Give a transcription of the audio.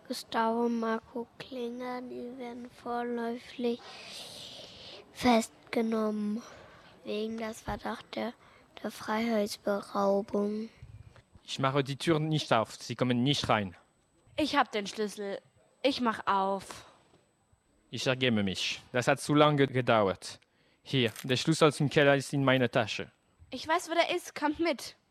Gustavo und Marco Klinger, die werden vorläufig festgenommen wegen des Verdachts der Freiheitsberaubung. Ich mache die Tür nicht auf, Sie kommen nicht rein. Ich hab den Schlüssel. Ich mach auf. Ich ergebe mich. Das hat zu lange gedauert. Hier, der Schlüssel zum Keller ist in meiner Tasche. Ich weiß, wo der ist. Kommt mit.